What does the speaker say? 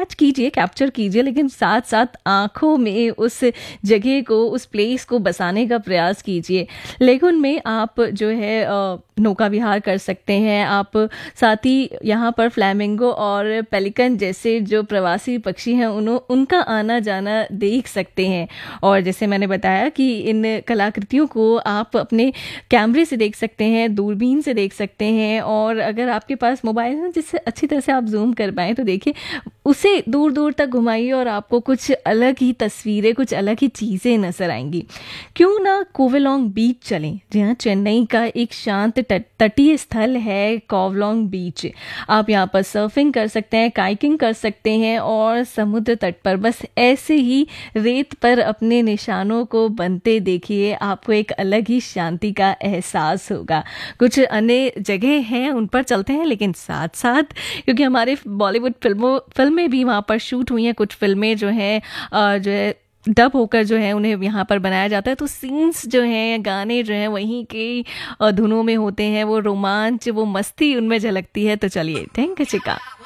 Catch कीजिए, capture कीजिए, लेकिन साथ साथ आँखों में उस जगह को, उस प्लेस को बसाने का प्रयास कीजिए। लेगुन में आप जो है नौका विहार कर सकते हैं। आप साथ ही यहाँ पर फ्लैमिंगो और पेलिकन जैसे जो प्रवासी पक्षी हैं उनका आना जाना देख सकते हैं। और जैसे मैंने बताया कि इन कलाकृतियों को आप अपने कैमरे से देख सकते हैं, दूरबीन से देख सकते हैं, और अगर आपके पास मोबाइल है जिससे अच्छी तरह से आप जूम कर पाएँ तो देखिए उसे दूर दूर तक घुमाइए और आपको कुछ अलग ही तस्वीरें, कुछ अलग ही चीज़ें नजर आएंगी। क्यों ना कोवलोंग बीच चलें। जी हाँ, चेन्नई का एक शांत तटीय स्थल है कोवलोंग बीच। आप यहाँ पर सर्फिंग कर सकते हैं, काइकिंग कर सकते हैं और समुद्र तट पर बस ऐसे ही रेत पर अपने निशानों को बनते देखिए, आपको एक अलग ही शांति का एहसास होगा। कुछ अन्य जगह हैं उन पर चलते हैं, लेकिन साथ साथ क्योंकि हमारे बॉलीवुड फिल्में भी वहाँ पर शूट हुई हैं, कुछ फिल्में जो हैं जो है डब होकर जो है उन्हें यहाँ पर बनाया जाता है, तो सीन्स जो हैं, गाने जो हैं वहीं के धुनों में होते हैं, वो रोमांच, वो मस्ती उनमें झलकती है। तो चलिए, थैंक यू चिका।